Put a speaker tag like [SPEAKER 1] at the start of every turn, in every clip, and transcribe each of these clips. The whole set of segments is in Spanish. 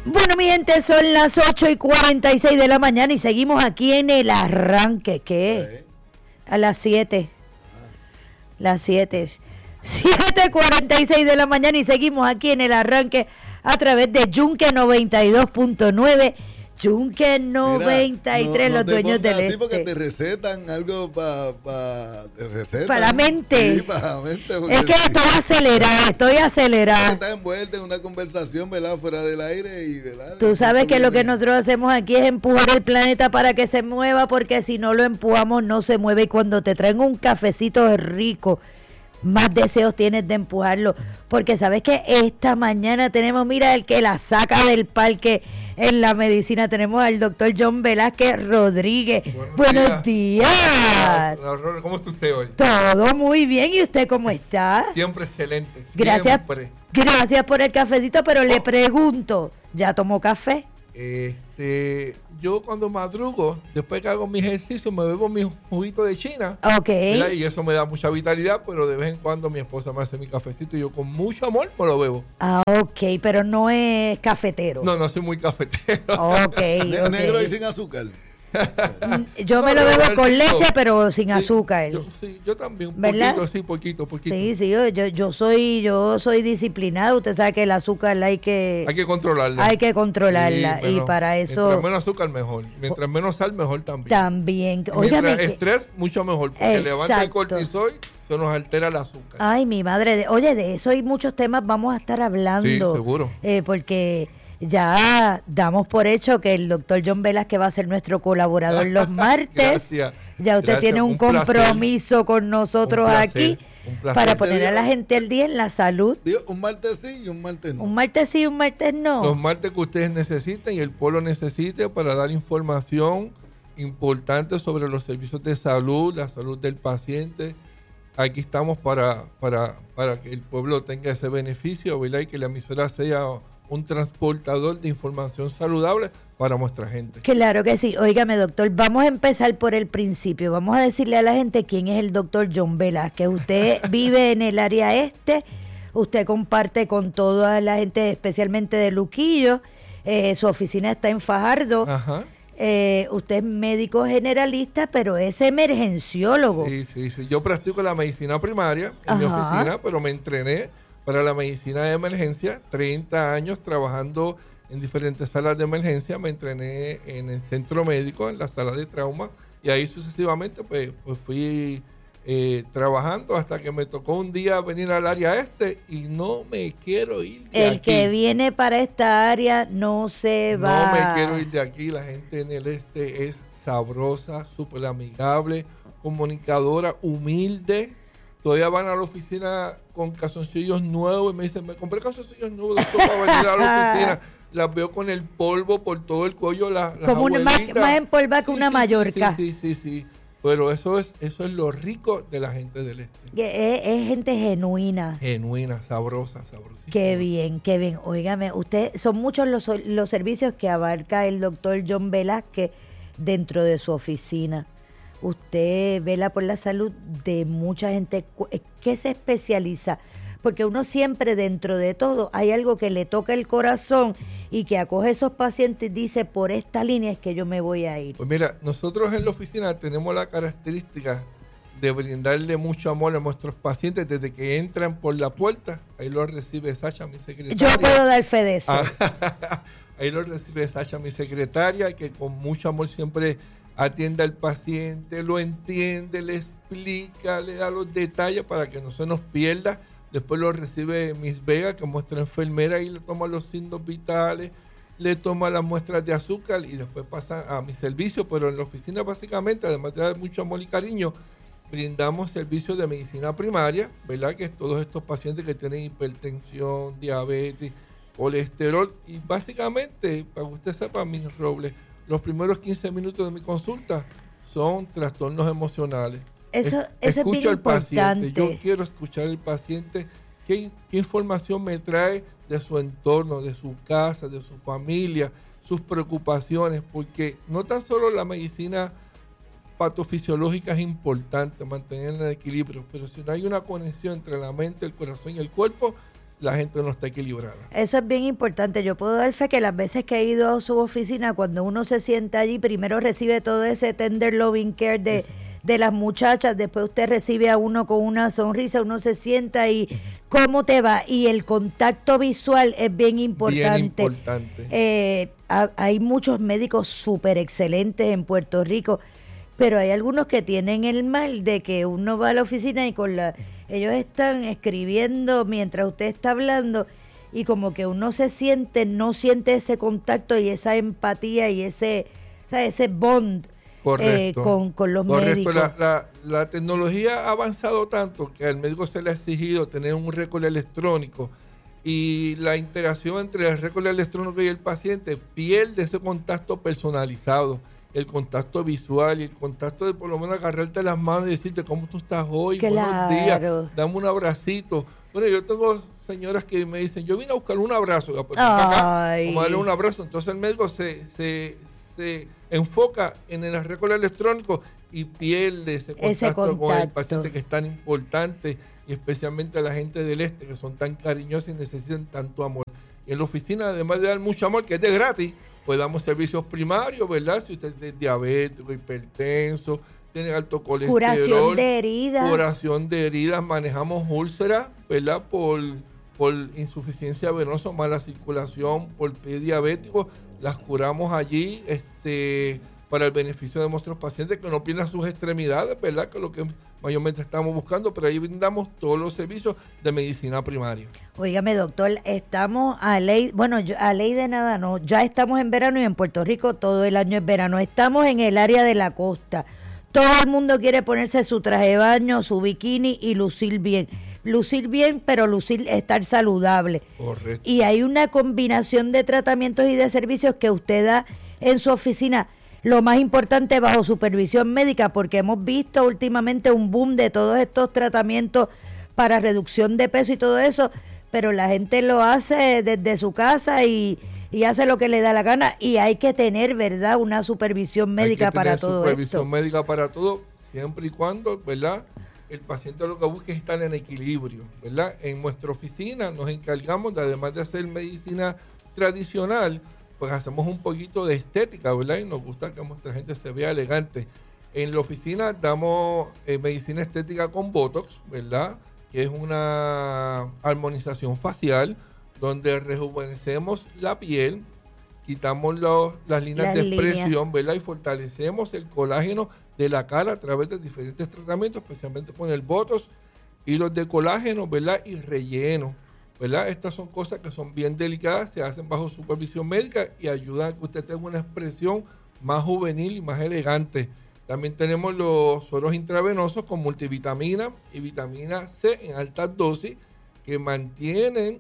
[SPEAKER 1] Bueno, mi gente, son las 8:46 de la mañana y seguimos aquí en el arranque. ¿Qué? A las 7. Las 7. 7:46 de la mañana y seguimos aquí en el arranque a través de Yunque 92.9. Yunque 93, los dueños del este.
[SPEAKER 2] Porque te recetan algo para
[SPEAKER 1] la mente.
[SPEAKER 2] Sí, para la mente.
[SPEAKER 1] Es que estoy acelerada.
[SPEAKER 2] Estás envuelta en una conversación, ¿verdad? Fuera del aire y, ¿verdad?
[SPEAKER 1] Tú sabes que lo que nosotros hacemos aquí es empujar el planeta para que se mueva, porque si no lo empujamos no se mueve, y cuando te traen un cafecito rico, más deseos tienes de empujarlo, porque sabes que esta mañana tenemos, mira, el que la saca del parque en la medicina, tenemos al doctor John Velázquez Rodríguez. Buenos días.
[SPEAKER 3] ¿Cómo está usted hoy?
[SPEAKER 1] Todo muy bien, ¿y usted cómo está?
[SPEAKER 3] Siempre excelente.
[SPEAKER 1] Gracias,
[SPEAKER 3] siempre.
[SPEAKER 1] Gracias por el cafecito, pero le pregunto, ¿ya tomó café?
[SPEAKER 3] Yo cuando madrugo, después que hago mi ejercicio, me bebo mi juguito de China.
[SPEAKER 1] Ok.
[SPEAKER 3] ¿Verdad? Y eso me da mucha vitalidad, pero de vez en cuando mi esposa me hace mi cafecito y yo con mucho amor me lo bebo.
[SPEAKER 1] Ah, ok, pero no es cafetero.
[SPEAKER 3] No soy muy cafetero.
[SPEAKER 1] Ok.
[SPEAKER 2] Negro y sin azúcar.
[SPEAKER 1] Yo me lo bebo con leche, pero sin azúcar.
[SPEAKER 3] Yo también, un
[SPEAKER 1] ¿verdad?
[SPEAKER 3] poquito. Sí,
[SPEAKER 1] yo soy disciplinado. Usted sabe que el azúcar hay que
[SPEAKER 3] controlarla.
[SPEAKER 1] Sí, y para eso...
[SPEAKER 3] Mientras menos azúcar, mejor. Mientras menos sal, mejor también.
[SPEAKER 1] También.
[SPEAKER 3] Mientras estrés, mucho mejor. Porque levanta el cortisol, eso nos altera el azúcar.
[SPEAKER 1] Ay, mi madre. Oye, de eso hay muchos temas, vamos a estar hablando.
[SPEAKER 3] Sí, seguro.
[SPEAKER 1] Porque... ya damos por hecho que el doctor John Velázquez va a ser nuestro colaborador los martes.
[SPEAKER 3] Gracias.
[SPEAKER 1] Ya usted tiene un compromiso con nosotros aquí para poner a la gente al día en la salud.
[SPEAKER 2] Un martes sí y un martes no.
[SPEAKER 1] Un martes sí y un martes no.
[SPEAKER 3] Los martes que ustedes necesiten y el pueblo necesite para dar información importante sobre los servicios de salud, la salud del paciente. Aquí estamos para que el pueblo tenga ese beneficio, ¿verdad? Y que la emisora sea un transportador de información saludable para nuestra gente.
[SPEAKER 1] Claro que sí. Óigame, doctor, vamos a empezar por el principio. Vamos a decirle a la gente quién es el doctor John Velázquez. Usted vive en el área este, usted comparte con toda la gente, especialmente de Luquillo. Su oficina está en Fajardo.
[SPEAKER 3] Ajá.
[SPEAKER 1] Usted es médico generalista, pero es emergenciólogo.
[SPEAKER 3] Sí. Yo practico la medicina primaria en mi oficina, pero me entrené para la medicina de emergencia, 30 años trabajando en diferentes salas de emergencia. Me entrené en el centro médico, en la sala de trauma, y ahí sucesivamente pues fui trabajando hasta que me tocó un día venir al área este y no me quiero ir de aquí.
[SPEAKER 1] El que viene para esta área no se va.
[SPEAKER 3] No me quiero ir de aquí. La gente en el este es sabrosa, súper amigable, comunicadora, humilde. Todavía van a la oficina con calzoncillos nuevos y me dicen, me compré calzoncillos nuevos para venir a la oficina. Las veo con el polvo por todo el cuello,
[SPEAKER 1] como más empolvada que una Mallorca.
[SPEAKER 3] Sí. Pero eso es lo rico de la gente del este.
[SPEAKER 1] Es gente genuina.
[SPEAKER 3] Genuina, sabrosísima.
[SPEAKER 1] Qué bien. Óigame, son muchos los servicios que abarca el doctor John Velázquez dentro de su oficina. Usted vela por la salud de mucha gente. ¿Qué se especializa? Porque uno siempre, dentro de todo, hay algo que le toca el corazón y que acoge a esos pacientes y dice, por esta línea es que yo me voy a ir.
[SPEAKER 3] Pues mira, nosotros en la oficina tenemos la característica de brindarle mucho amor a nuestros pacientes desde que entran por la puerta. Ahí lo recibe Sacha, mi secretaria.
[SPEAKER 1] Yo puedo dar fe de eso.
[SPEAKER 3] Ahí lo recibe Sacha, mi secretaria, que con mucho amor siempre atiende al paciente, lo entiende, le explica, le da los detalles para que no se nos pierda. Después lo recibe Miss Vega, que es nuestra enfermera, y le toma los signos vitales, le toma las muestras de azúcar y después pasa a mi servicio. Pero en la oficina, básicamente, además de dar mucho amor y cariño, brindamos servicios de medicina primaria, ¿verdad? Que es todos estos pacientes que tienen hipertensión, diabetes, colesterol. Y básicamente, para que usted sepa, Miss Robles, los primeros 15 minutos de mi consulta son trastornos emocionales.
[SPEAKER 1] Eso es bien importante.
[SPEAKER 3] Paciente. Yo quiero escuchar al paciente qué información me trae de su entorno, de su casa, de su familia, sus preocupaciones, porque no tan solo la medicina patofisiológica es importante, mantener el equilibrio, pero si no hay una conexión entre la mente, el corazón y el cuerpo, la gente no está equilibrada.
[SPEAKER 1] Eso es bien importante. Yo puedo dar fe que las veces que he ido a su oficina, cuando uno se sienta allí, primero recibe todo ese tender loving care de las muchachas, después usted recibe a uno con una sonrisa, uno se sienta y ¿cómo te va? Y el contacto visual es bien importante.
[SPEAKER 3] Bien importante.
[SPEAKER 1] Hay muchos médicos súper excelentes en Puerto Rico, pero hay algunos que tienen el mal de que uno va a la oficina y ellos están escribiendo mientras usted está hablando y como que uno no siente ese contacto y esa empatía y ese bond.
[SPEAKER 3] Correcto.
[SPEAKER 1] Con los
[SPEAKER 3] Correcto.
[SPEAKER 1] médicos.
[SPEAKER 3] La tecnología ha avanzado tanto que al médico se le ha exigido tener un récord electrónico y la interacción entre el récord electrónico y el paciente pierde ese contacto personalizado, el contacto visual y el contacto de por lo menos agarrarte las manos y decirte cómo tú estás hoy, buenos días, dame un abracito. Bueno, yo tengo señoras que me dicen, yo vine a buscar un abrazo, pues, acá, vamos a darle un abrazo. Entonces el médico se enfoca en el récord electrónico y pierde ese contacto con el paciente, que es tan importante, y especialmente a la gente del este, que son tan cariñosos y necesitan tanto amor. Y en la oficina, además de dar mucho amor, que es de gratis, pues damos servicios primarios, ¿verdad? Si usted es diabético, hipertenso, tiene alto colesterol. Curación de heridas. Manejamos úlceras, ¿verdad? Por insuficiencia venosa, mala circulación, por pie diabético. Las curamos allí para el beneficio de nuestros pacientes, que no pierdan sus extremidades, ¿verdad? Que es lo que mayormente estamos buscando, pero ahí brindamos todos los servicios de medicina primaria.
[SPEAKER 1] Óigame, doctor, estamos a ley de nada no, ya estamos en verano y en Puerto Rico todo el año es verano. Estamos en el área de la costa. Todo el mundo quiere ponerse su traje de baño, su bikini y lucir bien, pero estar saludable.
[SPEAKER 3] Correcto.
[SPEAKER 1] Y hay una combinación de tratamientos y de servicios que usted da en su oficina. Lo más importante, bajo supervisión médica, porque hemos visto últimamente un boom de todos estos tratamientos para reducción de peso y todo eso, pero la gente lo hace desde su casa y hace lo que le da la gana, y hay que tener, ¿verdad?, una supervisión médica para todo esto.
[SPEAKER 3] Supervisión médica para todo, siempre y cuando, ¿verdad?, el paciente lo que busca es estar en equilibrio, ¿verdad? En nuestra oficina nos encargamos de, además de hacer medicina tradicional, pues hacemos un poquito de estética, ¿verdad? Y nos gusta que nuestra gente se vea elegante. En la oficina damos medicina estética con Botox, ¿verdad? Que es una armonización facial, donde rejuvenecemos la piel, quitamos las líneas de expresión, ¿verdad? Y fortalecemos el colágeno de la cara a través de diferentes tratamientos, especialmente con el Botox, hilos de colágeno, ¿verdad? Y relleno, ¿verdad? Estas son cosas que son bien delicadas, se hacen bajo supervisión médica y ayudan a que usted tenga una expresión más juvenil y más elegante. También tenemos los sueros intravenosos con multivitamina y vitamina C en altas dosis, que mantienen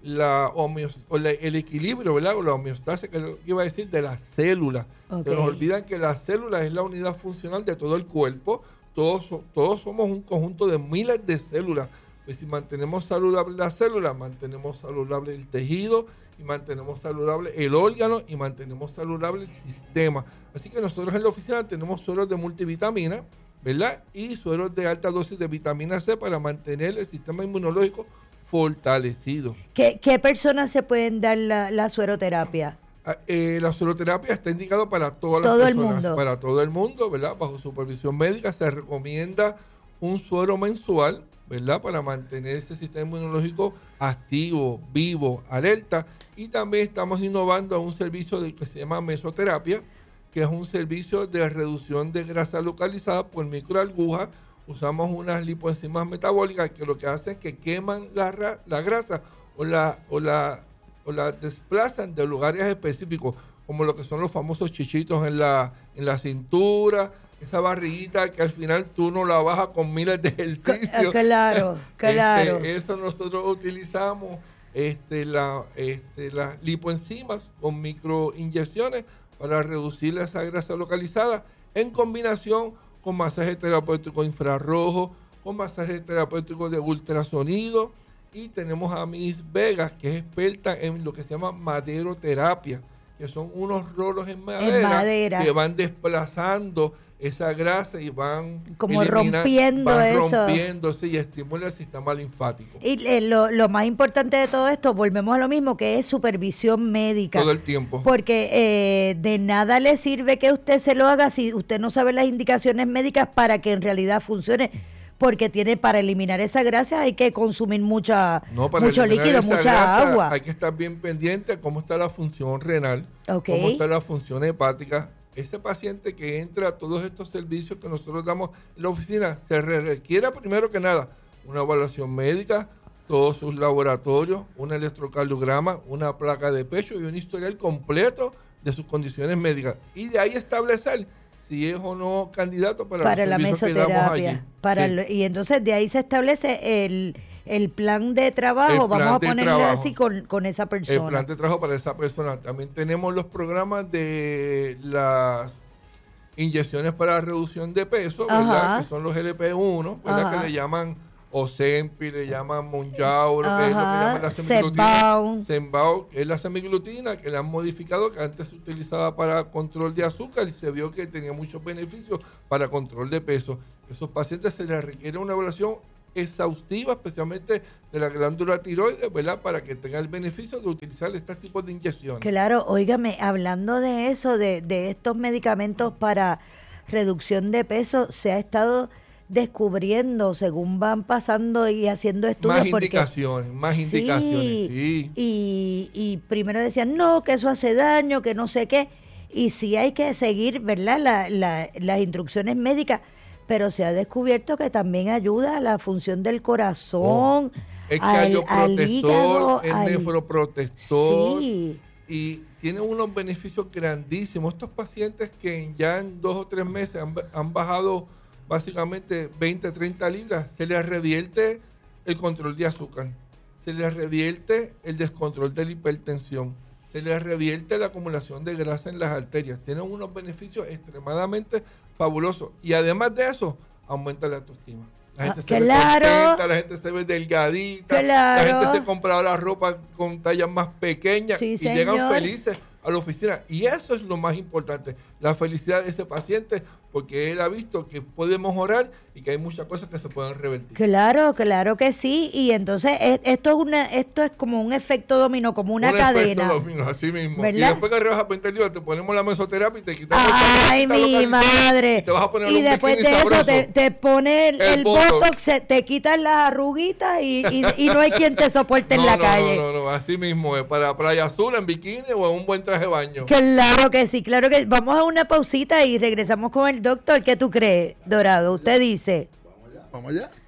[SPEAKER 3] el equilibrio, ¿verdad? O la homeostasis, que es lo que iba a decir, de las células. Okay. Se nos olvidan que la célula es la unidad funcional de todo el cuerpo. Todos somos un conjunto de miles de células. Pues si mantenemos saludable la célula, mantenemos saludable el tejido, y mantenemos saludable el órgano, y mantenemos saludable el sistema. Así que nosotros en la oficina tenemos sueros de multivitamina, ¿verdad? Y sueros de alta dosis de vitamina C para mantener el sistema inmunológico fortalecido.
[SPEAKER 1] ¿Qué personas se pueden dar la sueroterapia?
[SPEAKER 3] La sueroterapia está indicada para todas las personas, para todo el mundo, ¿verdad? Bajo supervisión médica se recomienda un suero mensual, ¿verdad? Para mantener ese sistema inmunológico activo, vivo, alerta. Y también estamos innovando a un servicio que se llama mesoterapia, que es un servicio de reducción de grasa localizada por microagujas. Usamos unas lipoenzimas metabólicas que lo que hacen es que queman la grasa o la desplazan de lugares específicos, como lo que son los famosos chichitos en la cintura, esa barriguita que al final tú no la bajas con miles de ejercicios.
[SPEAKER 1] Claro.
[SPEAKER 3] Eso nosotros utilizamos las lipoenzimas con microinyecciones para reducir esa grasa localizada, en combinación con masaje terapéutico infrarrojo, con masaje terapéutico de ultrasonido, y tenemos a Miss Vegas, que es experta en lo que se llama maderoterapia, que son unos rolos en madera que van desplazando esa grasa y van
[SPEAKER 1] como rompiéndose
[SPEAKER 3] y estimula el sistema linfático.
[SPEAKER 1] Y lo más importante de todo esto, volvemos a lo mismo, que es supervisión médica.
[SPEAKER 3] Todo el tiempo.
[SPEAKER 1] Porque de nada le sirve que usted se lo haga si usted no sabe las indicaciones médicas para que en realidad funcione. Porque para eliminar esa grasa hay que consumir mucho líquido, mucha agua.
[SPEAKER 3] Hay que estar bien pendiente de cómo está la función renal,
[SPEAKER 1] okay,
[SPEAKER 3] cómo está la función hepática. Este paciente que entra a todos estos servicios que nosotros damos en la oficina, se requiere primero que nada una evaluación médica, todos sus laboratorios, un electrocardiograma, una placa de pecho y un historial completo de sus condiciones médicas. Y de ahí establecer si es o no candidato para
[SPEAKER 1] la mesoterapia. Y entonces de ahí se establece el plan de trabajo, vamos a ponerle así, con esa persona.
[SPEAKER 3] El plan de trabajo para esa persona. También tenemos los programas de las inyecciones para la reducción de peso, ¿verdad? Que son los LP1, ¿verdad? Que le llaman Ozempic, le llaman Mounjaro, que es lo que llaman la semiglutina. Zenbao, que es la semiglutina, que la han modificado, que antes se utilizaba para control de azúcar y se vio que tenía muchos beneficios para control de peso. A esos pacientes se les requiere una evaluación exhaustiva, especialmente de la glándula tiroides, ¿verdad? Para que tenga el beneficio de utilizar estos tipos de inyecciones.
[SPEAKER 1] Claro, óigame, hablando de eso, de estos medicamentos para reducción de peso, se ha estado descubriendo según van pasando y haciendo estudios.
[SPEAKER 3] Más indicaciones, sí.
[SPEAKER 1] Y primero decían, no, que eso hace daño, que no sé qué. Y sí hay que seguir, ¿verdad? Las instrucciones médicas. Pero se ha descubierto que también ayuda a la función del corazón,
[SPEAKER 3] el cardioprotector, el
[SPEAKER 1] hígado,
[SPEAKER 3] nefroprotector.
[SPEAKER 1] Sí.
[SPEAKER 3] Y tiene unos beneficios grandísimos. Estos pacientes que ya en 2 o 3 meses han bajado básicamente 20, 30 libras, se les revierte el control de azúcar, se les revierte el descontrol de la hipertensión, se les revierte la acumulación de grasa en las arterias. Tienen unos beneficios extremadamente fabulosos. Y además de eso, aumenta la autoestima. La gente se ve contenta, la gente se ve delgadita, la gente se compra la ropa con tallas más pequeñas y llegan felices a la oficina. Y eso es lo más importante, la felicidad de ese paciente, porque él ha visto que puede mejorar y que hay muchas cosas que se pueden revertir.
[SPEAKER 1] Claro que sí. Y entonces esto es como un efecto dominó, como una cadena.
[SPEAKER 3] Efecto dominó, así mismo.
[SPEAKER 1] ¿Verdad?
[SPEAKER 3] Y después que arribas a 20 libras, te ponemos la mesoterapia y te quitamos
[SPEAKER 1] ¡ay, mi madre!
[SPEAKER 3] Y te vas a poner
[SPEAKER 1] y después de eso te pone el botox, te quitas las arruguitas y no hay quien te soporte en la calle.
[SPEAKER 3] No, así mismo es. Para Playa Azul, en bikini o en un buen traje de baño.
[SPEAKER 1] Claro que sí. Vamos a una pausita y regresamos con el doctor. ¿Qué tú crees, Dorado? Usted dice.
[SPEAKER 2] Vamos allá.